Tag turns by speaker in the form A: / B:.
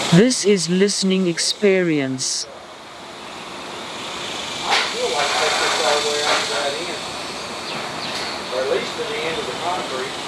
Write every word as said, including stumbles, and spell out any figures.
A: This is listening experience.
B: I feel like take this all the way out to that end, or at least to the end of the concrete.